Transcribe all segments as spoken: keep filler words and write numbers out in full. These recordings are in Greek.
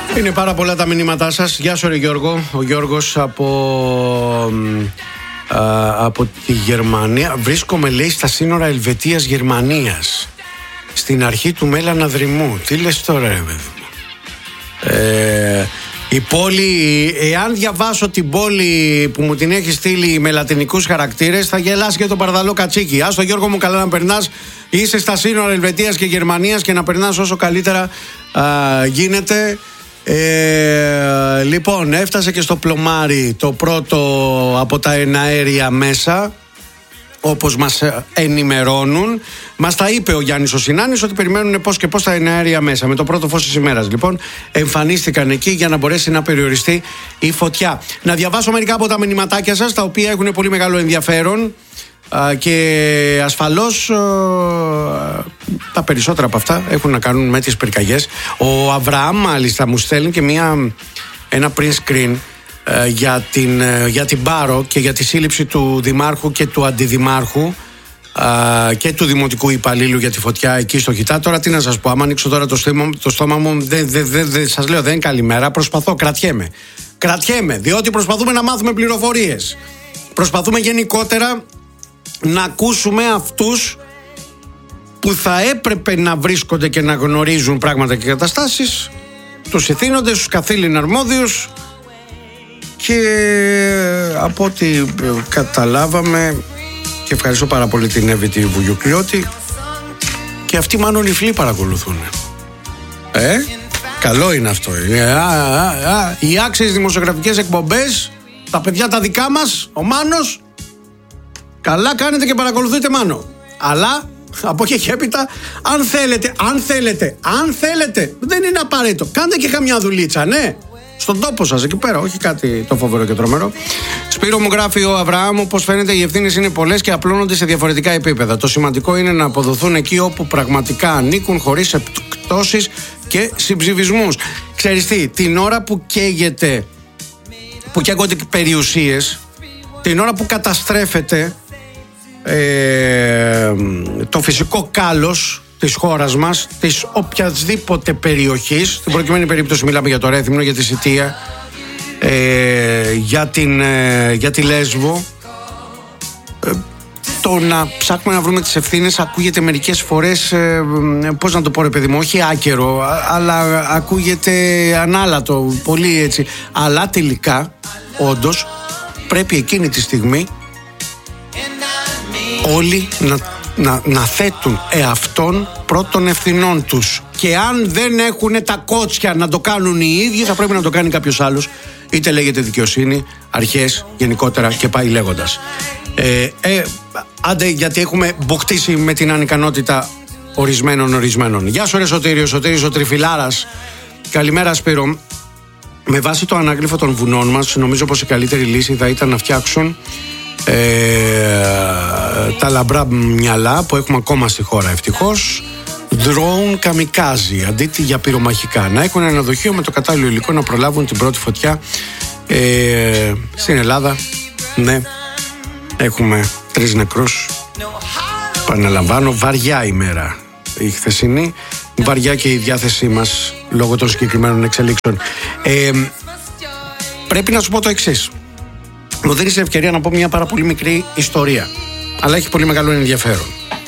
Είναι πάρα πολλά τα μηνύματά σας. Γεια σου ρε Γιώργο. Ο Γιώργος από, α, από τη Γερμανία. Βρίσκομαι, λέει, στα σύνορα Ελβετίας-Γερμανίας, στην αρχή του Μέλανα Δρυμού. Τι λες τώρα ρε παιδί μου? Ε, η πόλη, εάν διαβάσω την πόλη που μου την έχει στείλει με λατινικούς χαρακτήρες, θα γελάσει και τον Παρδαλό Κατσίκι. Ας το Γιώργο μου, καλά να περνάς. Είσαι στα σύνορα Ελβετίας και Γερμανίας και να περνάς όσο καλύτερα α, γίνεται. Ε, λοιπόν, έφτασε και στο πλωμάρι το πρώτο από τα εναέρια μέσα, όπως μας ενημερώνουν. Μας τα είπε ο Γιάννης ο Συνάνης ότι περιμένουν πώς και πώς τα εναέρια μέσα. Με το πρώτο φως της ημέρας, λοιπόν, εμφανίστηκαν εκεί για να μπορέσει να περιοριστεί η φωτιά. Να διαβάσω μερικά από τα μηνυματάκια σας, τα οποία έχουν πολύ μεγάλο ενδιαφέρον και ασφαλώς τα περισσότερα από αυτά έχουν να κάνουν με τις πυρκαγιές. Ο Αβραάμ μάλιστα μου στέλνει και μια, ένα print screen για την, για την Πάρο και για τη σύλληψη του δημάρχου και του αντιδημάρχου και του δημοτικού υπαλλήλου για τη φωτιά εκεί στο Χιτά. Τώρα τι να σας πω, άμα ανοίξω τώρα το στόμα, το στόμα μου, δεν δε, δε, δε, σας λέω, δεν είναι καλημέρα. Προσπαθώ, κρατιέμαι. Κρατιέμαι, διότι προσπαθούμε να μάθουμε πληροφορίες. Προσπαθούμε γενικότερα να ακούσουμε αυτούς που θα έπρεπε να βρίσκονται και να γνωρίζουν πράγματα και καταστάσεις, τους ηθήνοντες, τους καθήλυνα αρμόδιους, και από ό,τι καταλάβαμε, και ευχαριστώ πάρα πολύ την Εύη τη Βουγιουκλιώτη, και αυτοί μάλλον οι φλοί παρακολουθούν. Ε, καλό είναι αυτό. Α, α, α, οι άξιες δημοσιογραφικές εκπομπές, τα παιδιά τα δικά μας, ο Μάνος. Καλά κάνετε και παρακολουθείτε, Μάνο. Αλλά από εκεί και έπειτα, αν θέλετε, αν θέλετε, αν θέλετε, δεν είναι απαραίτητο, κάντε και καμιά δουλίτσα, ναι, στον τόπο σας εκεί πέρα, όχι κάτι το φοβερό και τρομερό. Σπύρο, μου γράφει ο Αβραάμ, πως φαίνεται οι ευθύνες είναι πολλές και απλώνονται σε διαφορετικά επίπεδα. Το σημαντικό είναι να αποδοθούν εκεί όπου πραγματικά ανήκουν, χωρίς εκπτώσεις και συμψηφισμούς. Ξέρεις τι, την ώρα που καίγεται, που καίγονται περιουσίες, την ώρα που καταστρέφεται Ε, το φυσικό κάλος της χώρας μας, της οποιασδήποτε περιοχής, στην προκειμένη περίπτωση μιλάμε για το Ρέθυμνο, για τη Σιτία, ε, για, την, ε, για τη Λέσβο, ε, το να ψάχνουμε να βρούμε τις ευθύνες ακούγεται μερικές φορές, ε, πώς να το πω ρε παιδί μου, όχι άκερο, αλλά ακούγεται ανάλατο, πολύ έτσι, αλλά τελικά όντως πρέπει εκείνη τη στιγμή όλοι να, να, να θέτουν εαυτόν πρώτων ευθυνών τους. Και αν δεν έχουν τα κότσια να το κάνουν οι ίδιοι, θα πρέπει να το κάνει κάποιος άλλος. Είτε λέγεται δικαιοσύνη, αρχές γενικότερα και πάει λέγοντας. Ε, ε, άντε, γιατί έχουμε μποκτήσει με την ανικανότητα ορισμένων ορισμένων. Γεια σου ρε Σωτήριο, Σωτήρης ο Τριφυλάρας. Καλημέρα Σπύρο. Με βάση το ανάγλυφο των βουνών μας, νομίζω πως η καλύτερη λύση θα ήταν να φτιάξουν Ε, τα λαμπρά μυαλά που έχουμε ακόμα στη χώρα, ευτυχώς, drone καμικάζι αντί για πυρομαχικά, να έχουν ένα δοχείο με το κατάλληλο υλικό να προλάβουν την πρώτη φωτιά. ε, στην Ελλάδα, ναι, έχουμε τρεις νεκρούς, παραλαμβάνω, βαριά ημέρα η χθεσινή, βαριά και η διάθεσή μας λόγω των συγκεκριμένων εξελίξεων. ε, πρέπει να σου πω το εξής. Μου δίνεις ευκαιρία να πω μια πάρα πολύ μικρή ιστορία, αλλά έχει πολύ μεγάλο ενδιαφέρον.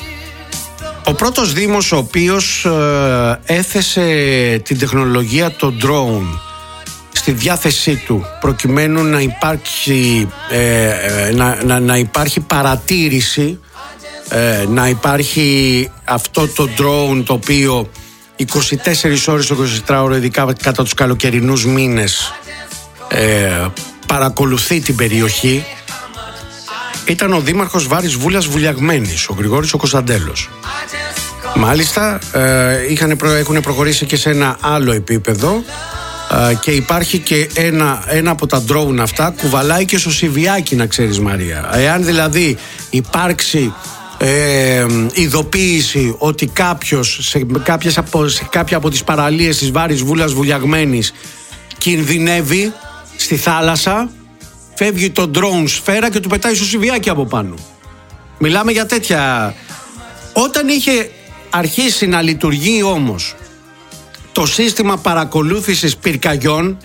Ο πρώτος δήμος ο οποίος ε, έθεσε την τεχνολογία το drone στη διάθεσή του προκειμένου να υπάρχει, ε, ε, να, να, να υπάρχει παρατήρηση, ε, να υπάρχει αυτό το drone το οποίο είκοσι τέσσερις ώρες, είκοσι τέσσερις ώρες, ειδικά κατά τους καλοκαιρινούς μήνες, ε, παρακολουθεί την περιοχή, ήταν ο δήμαρχος Βάρης Βούλας Βουλιαγμένης, ο Γρηγόρης ο Κωνσταντέλος. Μάλιστα ε, είχαν, έχουν προχωρήσει και σε ένα άλλο επίπεδο, ε, και υπάρχει και ένα, ένα από τα drone αυτά κουβαλάει και στο Σιβιάκι, να ξέρεις Μαρία. Εάν δηλαδή υπάρξει ε, ειδοποίηση ότι κάποιος σε, κάποιες από, σε κάποια από τις παραλίες της Βάρης Βούλας Βουλιαγμένης κινδυνεύει στη θάλασσα, φεύγει το drone σφαίρα και του πετάει στο Σιβιάκι από πάνω. Μιλάμε για τέτοια. Όταν είχε αρχίσει να λειτουργεί όμως το σύστημα παρακολούθησης πυρκαγιών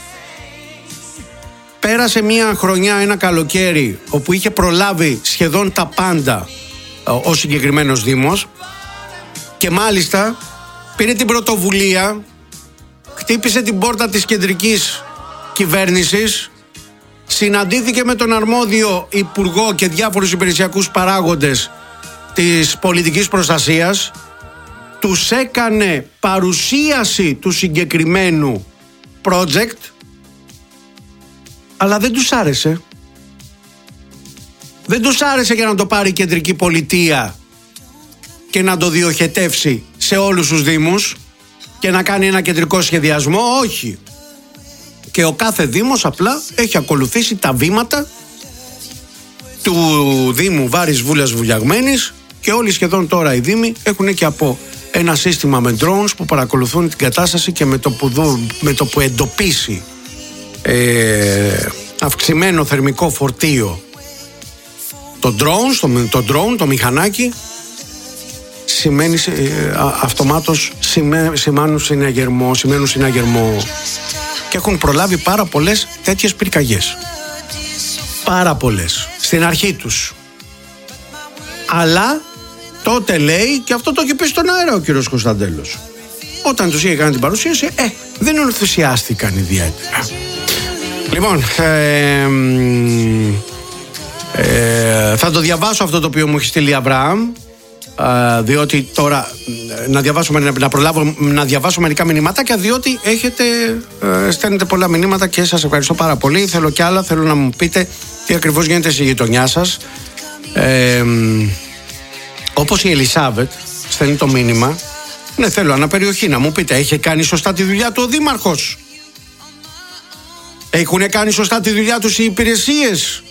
πέρασε μια χρονιά, ένα καλοκαίρι, όπου είχε προλάβει σχεδόν τα πάντα ο συγκεκριμένος Δήμος, και μάλιστα πήρε την πρωτοβουλία, χτύπησε την πόρτα της κεντρικής κυβέρνησης, συναντήθηκε με τον αρμόδιο υπουργό και διάφορους υπηρεσιακούς παράγοντες της πολιτικής προστασίας, τους έκανε παρουσίαση του συγκεκριμένου project, αλλά δεν τους άρεσε. Δεν τους άρεσε για να το πάρει η κεντρική πολιτεία και να το διοχετεύσει σε όλους τους δήμους και να κάνει ένα κεντρικό σχεδιασμό. Όχι. Και ο κάθε δήμος απλά έχει ακολουθήσει τα βήματα του Δήμου Βάρης Βούλας Βουλιαγμένης, και όλοι σχεδόν τώρα οι δήμοι έχουν και από ένα σύστημα με drones που παρακολουθούν την κατάσταση, και με το που, δω, με το που εντοπίσει ε, αυξημένο θερμικό φορτίο το drone, το, το drone, το μηχανάκι, σημαίνει ε, αυτομάτως σημαίνει, σημαίνουν συναγερμό, σημαίνουν συναγερμό, και έχουν προλάβει πάρα πολλές τέτοιες πυρκαγιές. Πάρα πολλές στην αρχή τους. Αλλά τότε λέει, και αυτό το έχει πει στον αέρα ο κύριος Κωνσταντέλος, όταν τους είχε κάνει την παρουσίαση, ε, δεν ενθουσιάστηκαν ιδιαίτερα. Λοιπόν, ε, ε, θα το διαβάσω αυτό το οποίο μου έχει στείλει Αβραάμ, ε, διότι τώρα να, διαβάσω, να προλάβω να διαβάσω μερικά μηνύματάκια, διότι έχετε, ε, στέλνετε πολλά μηνύματα και σας ευχαριστώ πάρα πολύ. Θέλω κι άλλα, θέλω να μου πείτε τι ακριβώς γίνεται στη γειτονιά σας. Ε, όπως η Ελισάβετ στέλνει το μήνυμα, ναι, θέλω αναπεριοχή να μου πείτε, έχει κάνει σωστά τη δουλειά του ο δήμαρχος? Έχουν κάνει σωστά τη δουλειά τους οι υπηρεσίες?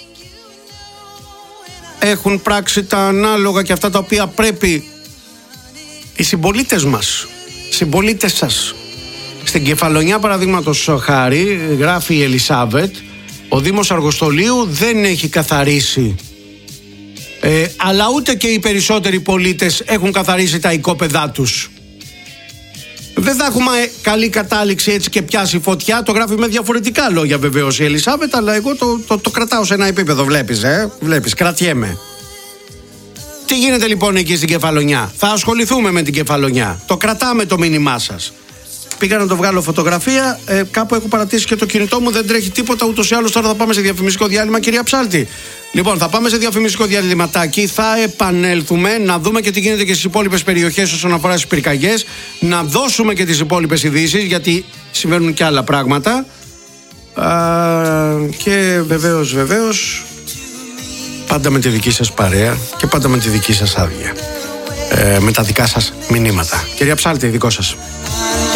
Έχουν πράξει τα ανάλογα και αυτά τα οποία πρέπει οι συμπολίτες μας, συμπολίτες σας? Στην Κεφαλονιά, παραδείγματος χάρη, γράφει η Ελισάβετ, ο Δήμος Αργοστολίου δεν έχει καθαρίσει, ε, αλλά ούτε και οι περισσότεροι πολίτες έχουν καθαρίσει τα οικόπεδά τους. Δεν θα έχουμε καλή κατάληξη έτσι και πιάσει φωτιά. Το γράφει με διαφορετικά λόγια βεβαίως η Ελισάβετ, αλλά εγώ το, το, το κρατάω σε ένα επίπεδο. Βλέπεις, ε, βλέπεις, κρατιέμαι. Τι γίνεται λοιπόν εκεί στην Κεφαλονιά? Θα ασχοληθούμε με την Κεφαλονιά. Το κρατάμε το μήνυμά σας. Πήγα να το βγάλω φωτογραφία. Ε, κάπου έχω παρατήσει και το κινητό μου, δεν τρέχει τίποτα. Ούτως ή άλλως τώρα θα πάμε σε διαφημιστικό διάλειμμα, κυρία Ψάλτη. Λοιπόν, θα πάμε σε διαφημιστικό διαλυματάκι. Θα επανέλθουμε να δούμε και τι γίνεται και στις υπόλοιπες περιοχές όσον αφορά στις πυρκαγιές. Να δώσουμε και τις υπόλοιπες ειδήσεις, γιατί συμβαίνουν και άλλα πράγματα. Α, και βεβαίως, βεβαίως, πάντα με τη δική σας παρέα και πάντα με τη δική σας άδεια. Ε, με τα δικά σας μηνύματα. Κυρία Ψάλτη, δικό σας.